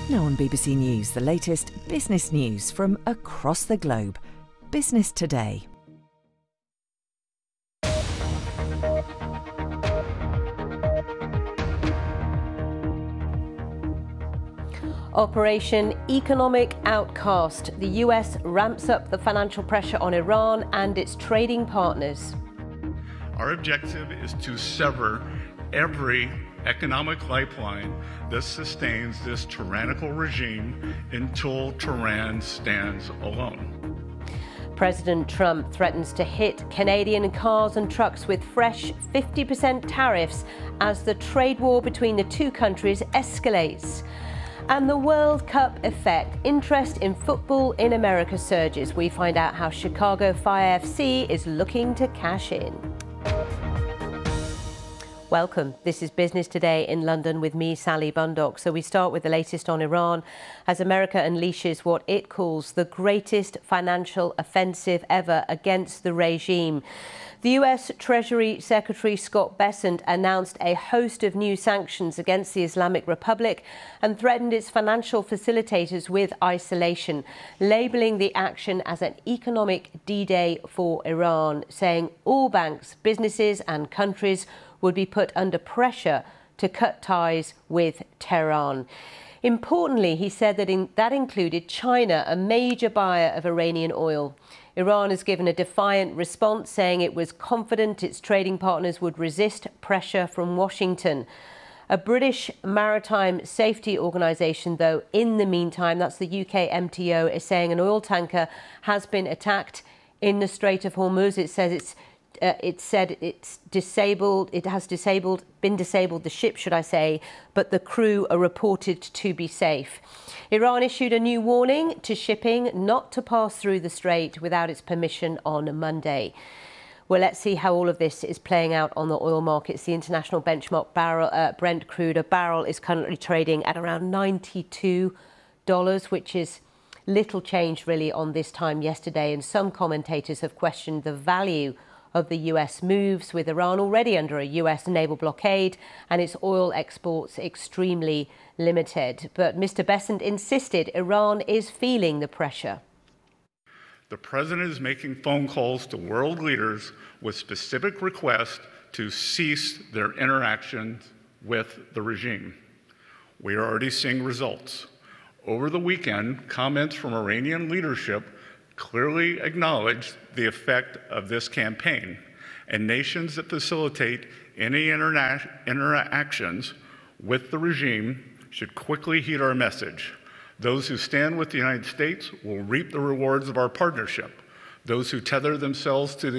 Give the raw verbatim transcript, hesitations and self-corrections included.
Now on B B C News, the latest business news from across the globe. Business Today. Operation Economic Outcast. The U S ramps up the financial pressure on Iran and its trading partners. Our objective is to sever every economic lifeline that sustains this tyrannical regime until Tehran stands alone. President Trump threatens to hit Canadian cars and trucks with fresh fifty percent tariffs as the trade war between the two countries escalates. And the World Cup effect. Interest in football in America surges. We find out how Chicago Fire F C is looking to cash in. Welcome. This is Business Today in London with me, Sally Bundock. So we start with the latest on Iran as America unleashes what it calls the greatest financial offensive ever against the regime. The U S Treasury Secretary Scott Bessent announced a host of new sanctions against the Islamic Republic and threatened its financial facilitators with isolation, labeling the action as an economic D-Day for Iran, saying all banks, businesses and countries would be put under pressure to cut ties with Tehran. Importantly, he said that in, that included China, a major buyer of Iranian oil. Iran has given a defiant response, saying it was confident its trading partners would resist pressure from Washington. A British maritime safety organisation, though, in the meantime, that's the U K M T O, is saying an oil tanker has been attacked in the Strait of Hormuz. It says it's Uh, it said it's disabled, it has disabled, been disabled, the ship, should I say, but the crew are reported to be safe. Iran issued a new warning to shipping not to pass through the strait without its permission on Monday. Well, let's see how all of this is playing out on the oil markets. The international benchmark barrel, uh, Brent crude, a barrel is currently trading at around ninety-two dollars, which is little change really on this time yesterday. And some commentators have questioned the value of the U S moves, with Iran already under a U S naval blockade and its oil exports extremely limited. But Mister Bessent insisted Iran is feeling the pressure. The president is making phone calls to world leaders with specific requests to cease their interactions with the regime. We are already seeing results. Over the weekend, comments from Iranian leadership clearly acknowledged the effect of this campaign, and nations that facilitate any interna- interactions with the regime should quickly heed our message. Those who stand with the United States will reap the rewards of our partnership. Those who tether themselves to the